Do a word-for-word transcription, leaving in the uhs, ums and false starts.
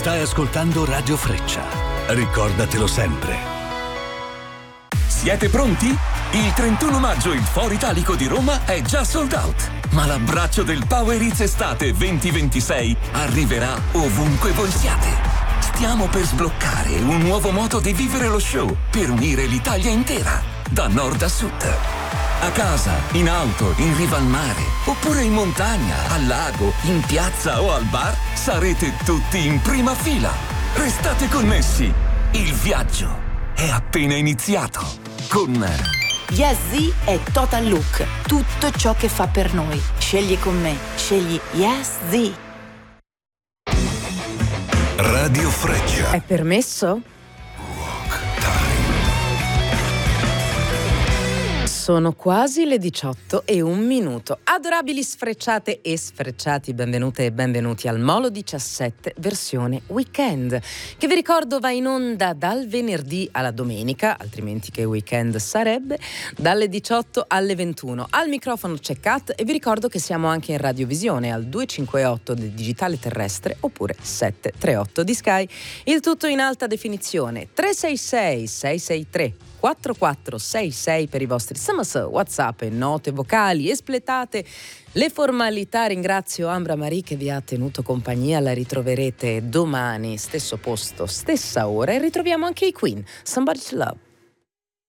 Stai ascoltando Radio Freccia. Ricordatelo sempre. Siete pronti? Il trentuno maggio il Foro Italico di Roma è già sold out. Ma l'abbraccio del Power Hits Estate venti ventisei arriverà ovunque voi siate. Stiamo per sbloccare un nuovo modo di vivere lo show per unire l'Italia intera, da nord a sud. A casa, in auto, in riva al mare, oppure in montagna, al lago, in piazza o al bar, sarete tutti in prima fila. Restate connessi. Il viaggio è appena iniziato. Con Yes Z è Total Look. Tutto ciò che fa per noi. Scegli con me. Scegli Yes Z. Radio Freccia. È permesso? Sono quasi le diciotto e un minuto. Adorabili sfrecciate e sfrecciati, benvenute e benvenuti al Molo diciassette versione weekend, che vi ricordo va in onda dal venerdì alla domenica, altrimenti che weekend sarebbe, dalle diciotto alle ventuno. Al microfono c'è Kat e vi ricordo che siamo anche in radiovisione al duecentocinquantotto del digitale terrestre oppure sette tre otto di Sky, il tutto in alta definizione. Tre sei sei sei sei tre quattro quattro sei sei per i vostri S M S, WhatsApp e note vocali espletate. Le formalità, ringrazio Ambra Marie che vi ha tenuto compagnia, la ritroverete domani, stesso posto, stessa ora, e ritroviamo anche i Queen, Somebody to Love.